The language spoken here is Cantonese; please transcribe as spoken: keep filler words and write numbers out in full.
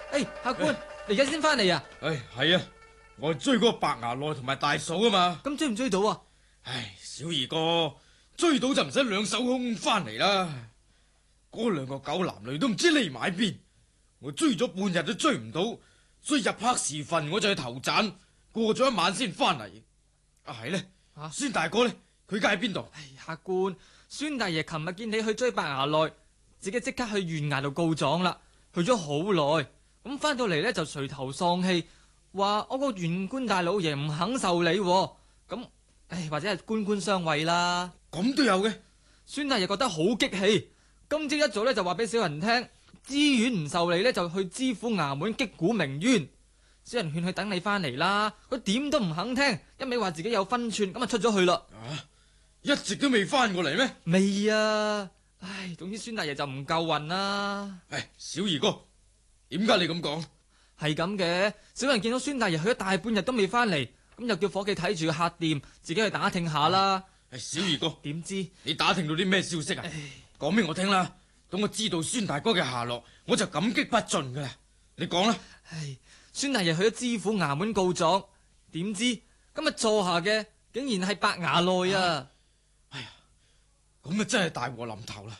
誒，客官，你而家先翻嚟啊？ 唉，係啊，我追嗰個白牙內同埋大嫂啊嘛。 咁追唔追到啊？ 唉，小二哥，追到就唔使兩手空翻嚟啦。嗰兩個狗男女都唔知匿埋邊，我追咗半日都追唔到，所以入黑時分我就去投棧，過咗一晚先翻嚟。啊，係呢？啊，孫大哥呢？佢而家喺邊度？ 唉，客官，孫大爺琴日見你去追白牙內，自己即刻去縣衙度告狀啦。去咗好耐，咁翻到嚟呢，就垂頭喪氣，話我個縣官大老爺唔肯受理。咁，唉，或者係官官相衛啦。 咁都有嘅。 孫大爺覺得好激氣，今朝一早呢，就話俾小人聽，知縣唔受理呢，就去知府衙門擊鼓鳴冤。小人勸佢等你翻嚟啦，佢點都唔肯聽，一味話自己有分寸，咁啊出咗去啦。 啊，一直都未翻過嚟咩？ 未啊，唉，總之孫大爺就唔夠運啦。 唉，小二哥，點解你咁講？ 係咁嘅，小人見到孫大爺去咗大半日都未翻嚟，咁就叫伙計睇住個客店，自己去打聽下啦。 唉，小二哥， 點知你打聽到啲咩消息啊？講俾我聽啦，等我知道孫大哥嘅下落，我就感激不盡噶啦。你講啦。 唉，孫大爺去咗知府衙門告狀，點知今日坐下嘅竟然係白牙內啊！ 哎呀，咁啊真係大禍臨頭啦！